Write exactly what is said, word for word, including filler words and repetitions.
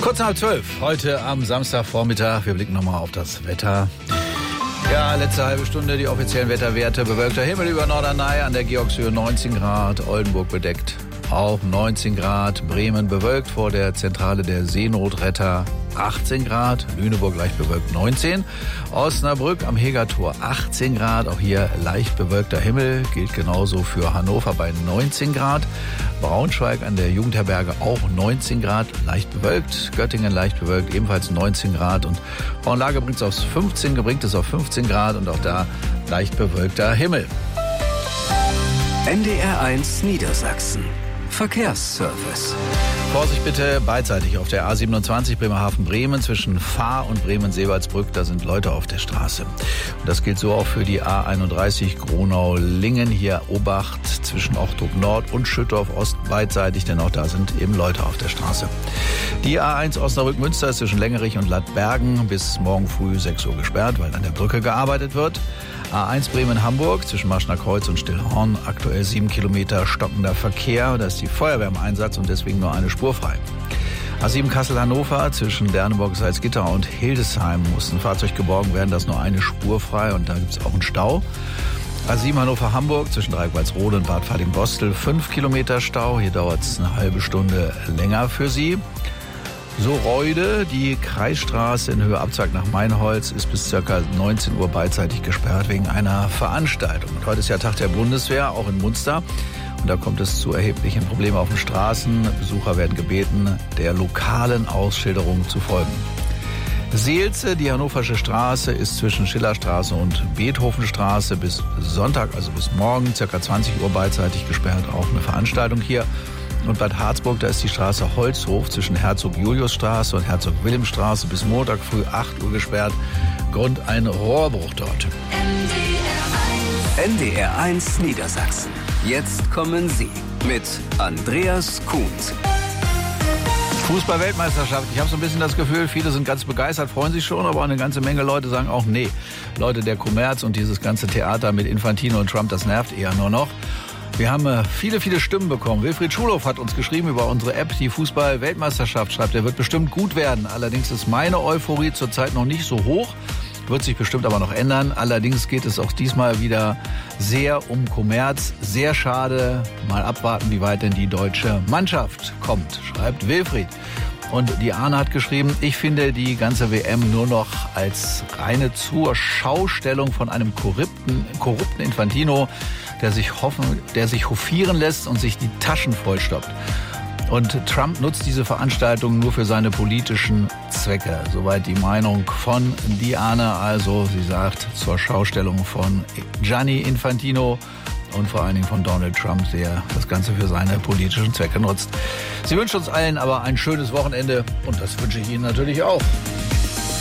Kurz nach halb zwölf, heute am Samstagvormittag. Wir blicken nochmal auf das Wetter. Ja, letzte halbe Stunde die offiziellen Wetterwerte. Bewölkter Himmel über Norderney, an der Georgshöhe neunzehn Grad, Oldenburg bedeckt auch neunzehn Grad, Bremen bewölkt vor der Zentrale der Seenotretter achtzehn Grad, Lüneburg leicht bewölkt neunzehn, Osnabrück am Hegertor achtzehn Grad, auch hier leicht bewölkter Himmel, gilt genauso für Hannover bei neunzehn Grad, Braunschweig an der Jugendherberge auch neunzehn Grad, leicht bewölkt, Göttingen leicht bewölkt, ebenfalls neunzehn Grad und Braunlage bringt es auf fünfzehn, bringt es auf fünfzehn Grad und auch da leicht bewölkter Himmel. N D R eins Niedersachsen. Verkehrsservice. Vorsicht bitte beidseitig auf der A siebenundzwanzig Bremerhaven-Bremen zwischen Fahr und Bremen-Seewaldsbrück. Da sind Leute auf der Straße. Und das gilt so auch für die A einunddreißig Gronau-Lingen. Hier Obacht zwischen Ochtrup Nord und Schüttorf Ost beidseitig, denn auch da sind eben Leute auf der Straße. Die A eins Osnabrück-Münster ist zwischen Längerich und Lattbergen bis morgen früh sechs Uhr gesperrt, weil an der Brücke gearbeitet wird. A eins Bremen-Hamburg zwischen Marschner Kreuz und Stillhorn, aktuell sieben Kilometer stockender Verkehr. Da ist die Feuerwehr im Einsatz und deswegen nur eine Spur frei. A sieben Kassel-Hannover zwischen Derneburg, Salzgitter und Hildesheim muss ein Fahrzeug geborgen werden. Da ist nur eine Spur frei und da gibt es auch einen Stau. A sieben Hannover-Hamburg zwischen Dreieck-Walsrode und Bad Falling-Bostel, fünf Kilometer Stau. Hier dauert es eine halbe Stunde länger für Sie. So Reude, die Kreisstraße in Höhe Abzweig nach Mainholz ist bis ca. neunzehn Uhr beidseitig gesperrt wegen einer Veranstaltung. Und heute ist ja Tag der Bundeswehr, auch in Munster. Und da kommt es zu erheblichen Problemen auf den Straßen. Besucher werden gebeten, der lokalen Ausschilderung zu folgen. Seelze, die Hannoversche Straße, ist zwischen Schillerstraße und Beethovenstraße bis Sonntag, also bis morgen, ca. zwanzig Uhr beidseitig gesperrt. Auch eine Veranstaltung hier. Und Bad Harzburg, da ist die Straße Holzhof zwischen Herzog-Julius-Straße und Herzog-Wilhelm-Straße bis Montag früh acht Uhr gesperrt. Grund ein Rohrbruch dort. N D R eins Niedersachsen. Jetzt kommen Sie mit Andreas Kuhns. Fußball-Weltmeisterschaft. Ich habe so ein bisschen das Gefühl, viele sind ganz begeistert, freuen sich schon, aber eine ganze Menge Leute sagen auch nee. Leute, der Kommerz und dieses ganze Theater mit Infantino und Trump, das nervt eher nur noch. Wir haben viele, viele Stimmen bekommen. Wilfried Schulhoff hat uns geschrieben über unsere App, die Fußball-Weltmeisterschaft, schreibt, er wird bestimmt gut werden. Allerdings ist meine Euphorie zurzeit noch nicht so hoch, wird sich bestimmt aber noch ändern. Allerdings geht es auch diesmal wieder sehr um Kommerz. Sehr schade. Mal abwarten, wie weit denn die deutsche Mannschaft kommt, schreibt Wilfried. Und die Arne hat geschrieben, ich finde die ganze W M nur noch als reine Zurschaustellung von einem korrupten, korrupten Infantino, der sich hoffen, der sich hofieren lässt und sich die Taschen vollstopft. Und Trump nutzt diese Veranstaltung nur für seine politischen Zwecke. Soweit die Meinung von Diane. Also sie sagt zur Schaustellung von Gianni Infantino und vor allen Dingen von Donald Trump, der das Ganze für seine politischen Zwecke nutzt. Sie wünscht uns allen aber ein schönes Wochenende und das wünsche ich Ihnen natürlich auch.